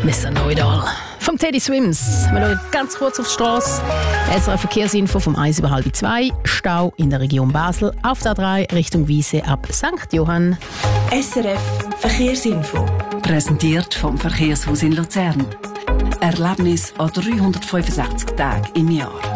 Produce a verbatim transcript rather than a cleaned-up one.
Mister Know-it-all. Vom Teddy Swims. Wir schauen ganz kurz auf die Straße. S R F-Verkehrsinfo vom eins über halb zwei. Stau in der Region Basel. Auf der drei Richtung Wiese ab Sankt Johann. S R F Verkehrsinfo. Präsentiert vom Verkehrshaus in Luzern. Erlebnis an dreihundertfünfundsechzig Tagen im Jahr.